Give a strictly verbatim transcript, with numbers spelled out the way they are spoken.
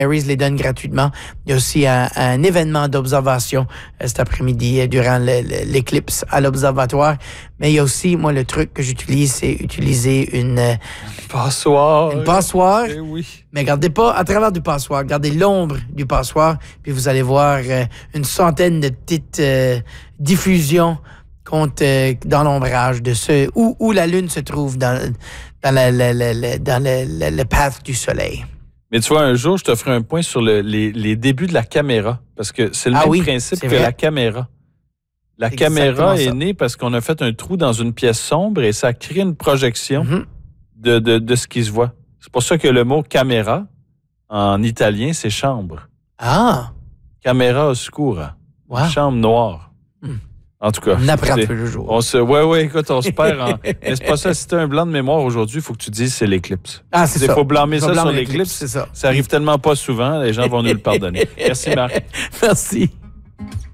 Aries les donne gratuitement. Il y a aussi un, un événement d'observation euh, cet après-midi euh, durant le, le, l'éclipse à l'observatoire. Mais il y a aussi, moi, le truc que j'utilise, c'est utiliser une... Euh, passoire. Une passoire. Eh oui. Mais regardez pas à travers du passoire. Regardez l'ombre du passoire, puis vous allez voir euh, une centaine de petites euh, diffusions contre, euh, dans l'ombrage de ce où, où la lune se trouve dans, dans, la, la, la, la, dans le, le, le path du soleil. Mais tu vois, un jour, je te ferai un point sur le, les, les débuts de la caméra, parce que c'est le ah même oui, principe que vrai. la caméra. La C'est caméra est ça. née parce qu'on a fait un trou dans une pièce sombre et ça crée une projection Mm-hmm. de, de, de ce qui se voit. C'est pour ça que le mot caméra, en italien, c'est chambre. Ah! Camera oscura. Wow. Chambre noire. Mm. En tout cas. On apprend c'est, tous les jours. On se, ouais, ouais, écoute, on se perd en... Mais c'est pas ça. Si t'as un blanc de mémoire aujourd'hui, il faut que tu dises c'est l'éclipse. Ah, c'est Il ça. faut blâmer Faut ça blâmer sur l'éclipse. C'est ça. Ça arrive tellement pas souvent, les gens vont nous le pardonner. Merci, Marc. Merci.